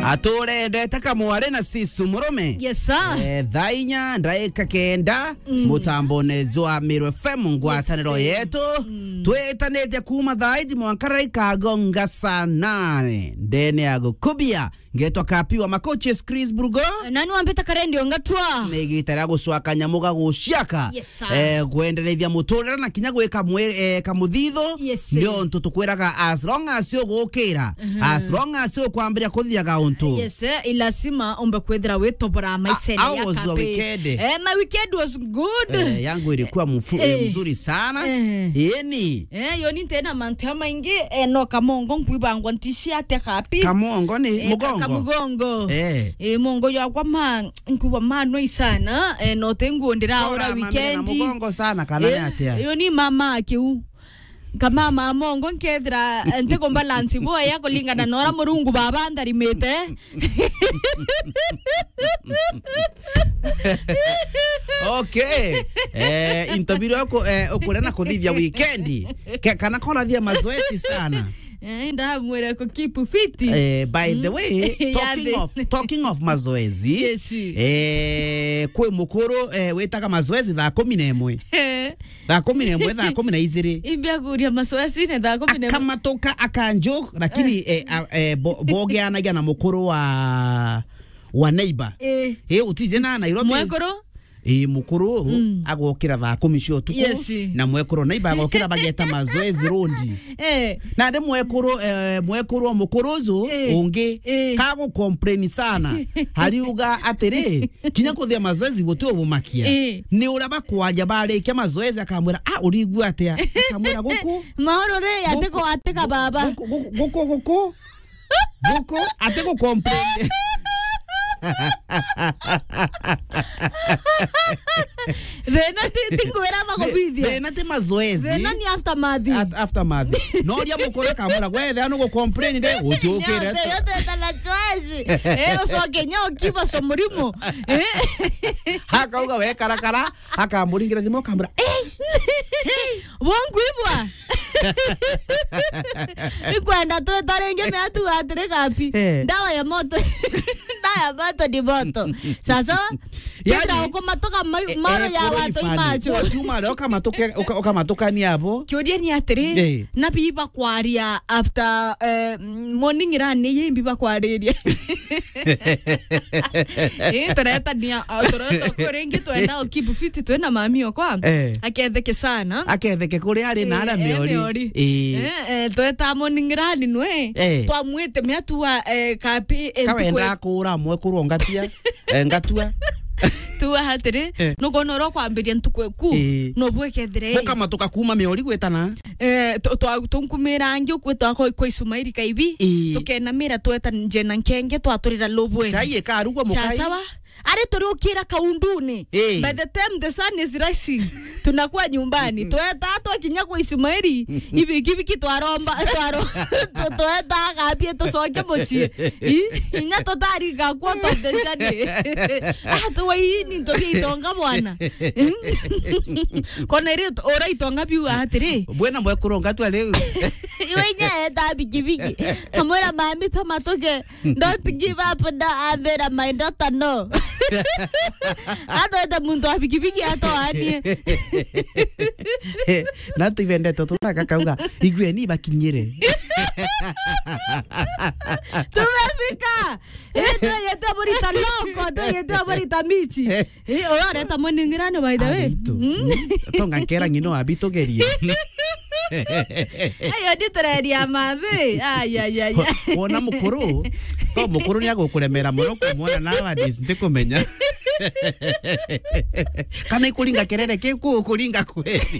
Atore ndeta kamware na sisu murume. Yes sir. Thainya ndaika kenda mutambone zwa Miro FM ngwataniro yetu. Twetanete kuma thaiji mwankara ikagonga sanane. Ndene ya gukubia ngetwa kapiwa makoches Chris Burgo. Nani wambeta karendi ongatwa. Negitara guswaka nyamuga guciaka. Yes sir. Gwenderethia muturira na kinya gwika kamuthitho. Yes, ndio ntutukwiraga as long as you gukira. As long as you kwambiria kuthiaga untu. Yes sir. Ilasima ombe kwethira wetobora maiseni ya was kape. Weekend. My weekend was good. Yangu ilikuwa mzuri sana. Yeni. Yoni tena mantema ingi no kamongo nkwibangwa ntisi ate kapi. Kamongo ni mugongo. Kamugongo. Mongo yakwa nkuba mano isana no tengu ndira ora weekend. Mugongo sana kana atia. Yoni mama akiu. Kama mamongo nkethra nteko balance boya yako lingana nora murungu baba ndarimete. Okay. Intabiro yako ukurana kuthithia weekend. Kana kona thia mazoezi sana. Nda mwere ko keep fit. By the way, talking of mazoezi. Yes. Kwe mukuru wetaka mazoezi thaa 11. Thaa 11 thaa 12. Imbia kuria mazoezi ne thaa 11. Akamatoka akanjo lakini bogeanagia na mukuru wa neighbor. Utize na Nairobi. Mwekoro? Mukuru agokira thaa 10 cio tuku. Yes. Na mwekuru neighbor agokira bageta mazoezi rondi. Na de mwekuru mukuruzu ungi kago complain sana. Hariuga atire kinya kuthia mazoezi botu obumakia. Ni uraba kwaja bare ke mazoezi akamwira urigwa atia akamwira guku mahorore yateko ateka baba guku ateko complain. Vena tingo era magobithia. Vena te mazoezi. Vena ni aftermath. No dia mukora kamera gwe thea no go complain de utukire. Yote tana choice. So Kenya okiva so murimo. Haka uga we karakara akamuringira thimo kamera. Wangu ibwa. Nikwenda tu tarenge me atu atre kapi. Dawa ya moto. Dawa moto di moto. Sasa yani ukomatoka maro ya watu imacho. Wajuma leo okamatoka ni hapo. Kyodia ni atre. Na biba kwaria after morning run ni biba kwaria. Toreta nia toreta korengi to na keep fit to na mami okwa. Aketheke sana. Aketheke kuri ari na ara miori. Toreta morning run nwe. Twamwete me atua kapi kawenda kura mwekuru ngatia ngatua tuwa hatere no gonoro kwambiria ntukweku no bwekethire mukamatoka kuma miori gwetana tunkumira ngi ukwetwa kwa isumairi kaibi tukena mira tweta njena nkenge twaturira lobwe sai karugwa mukai sawa are turukira kaunduni by the time the sun is rising tunakuwa nyumbani tweta twakinya kwa isumairi ibiki twaromba tweta kapie tusoke mochie inya totari gakwa totechane tuwai ni itonga bwana kona ire ora itonga biu atire bwana mwekuronga tu leo iwenya eta biki amora mami tomatoke don't give up avera my daughter no ato eta muntu abiki ato ani na tivende tutaka kauga igwe ni bakinyire tumefika yeto borita loko yeto borita michi ora eta moningirano by the way tonga kera ngino abitogeria ayo ditoreria mabe ay wona mukuru to mukuru ni agukuremera muno kumona nawa ndikumenya kana ikulinga kerere ke kulinga kweli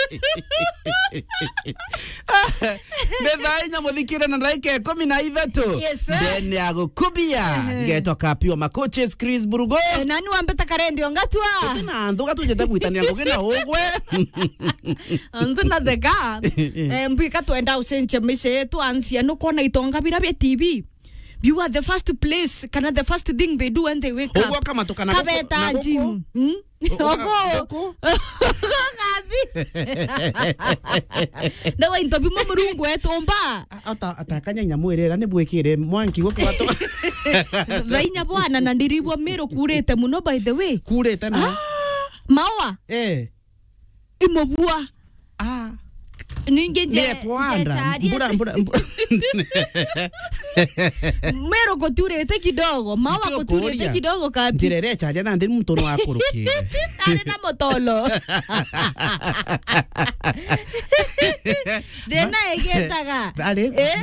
Ndethainya muthikire na ndaike 13 ndene agukubia ngetwa kapiwa makoches Chris Burgo nani wambeta karendi ongatwa tuna nduga tujenda kuitania ngogena ogwe antuna thega mbika twenda usenche mise twansia no kona itonga bira be TV. You are the first place, kana the first thing they do when they wake up. Ogo kama toka na gym. Ogo. kapi ndawa intobi mo murungu etomba atakanya nyamwirera ni bwikire mwanki go kwato vainya bwana na ndiribwa mero kurete muno by the way kurete na mawa imobua ninge je mbura mero koturete kidogo mawa koturete kidogo kapi ndirere chaja na ndi mtono wakurukire ari na motolo dena egetaga